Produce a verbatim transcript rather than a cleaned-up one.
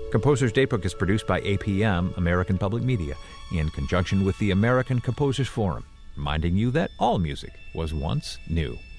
Composer's Daybook is produced by A P M, American Public Media, in conjunction with the American Composers Forum, reminding you that all music was once new.